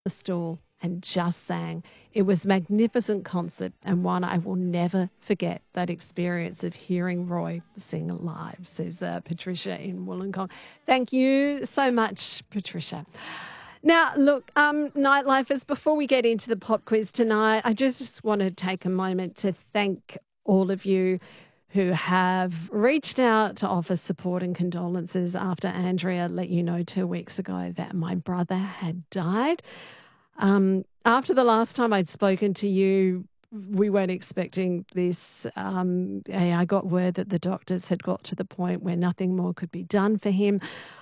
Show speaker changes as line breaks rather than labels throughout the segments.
the stool and just sang. It was a magnificent concert and one I will never forget, that experience of hearing Roy sing live, says Patricia in Wollongong. Thank you so much, Patricia. Now, look, Nightlifers, before we get into the pop quiz tonight, I just want to take a moment to thank all of you who have reached out to offer support and condolences after Andrea let you know 2 weeks ago that my brother had died. After the last time I'd spoken to you, we weren't expecting this. I got word that the doctors had got to the point where nothing more could be done for him.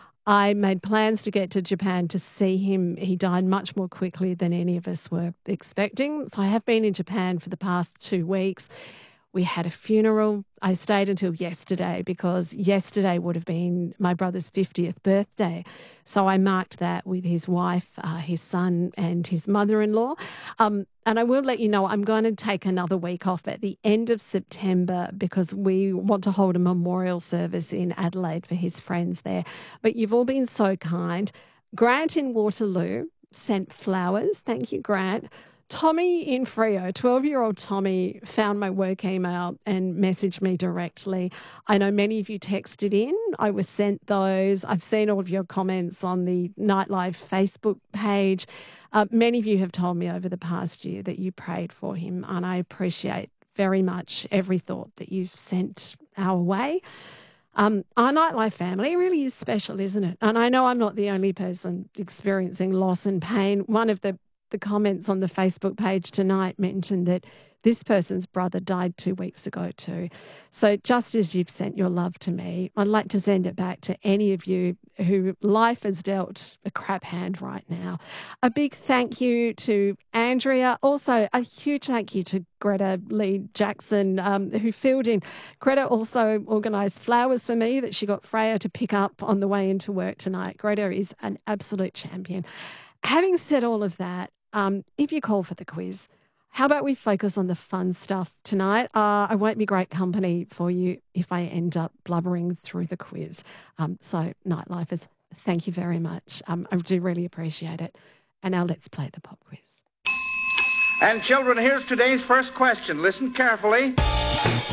I made plans to get to Japan to see him. He died much more quickly than any of us were expecting. So I have been in Japan for the past 2 weeks. We had a funeral. I stayed until yesterday because yesterday would have been my brother's 50th birthday. So I marked that with his wife, his son and his mother-in-law. And I will let you know I'm going to take another week off at the end of September because we want to hold a memorial service in Adelaide for his friends there. But you've all been so kind. Grant in Waterloo sent flowers. Thank you, Grant. Tommy in Freo, 12-year-old Tommy, found my work email and messaged me directly. I know many of you texted in. I was sent those. I've seen all of your comments on the Nightlife Facebook page. Many of you have told me over the past year that you prayed for him, and I appreciate very much every thought that you've sent our way. Our Nightlife family really is special, isn't it? And I know I'm not the only person experiencing loss and pain. One of the comments on the Facebook page tonight mentioned that this person's brother died 2 weeks ago too. So just as you've sent your love to me, I'd like to send it back to any of you who life has dealt a crap hand right now. A big thank you to Andrea. Also, a huge thank you to Greta Lee Jackson, who filled in. Greta also organised flowers for me that she got Freya to pick up on the way into work tonight. Greta is an absolute champion. Having said all of that, if you call for the quiz, how about we focus on the fun stuff tonight? I won't be great company for you if I end up blubbering through the quiz. So, Nightlifers, thank you very much. I do really appreciate it. And now let's play the pop quiz.
And children, here's today's first question. Listen carefully.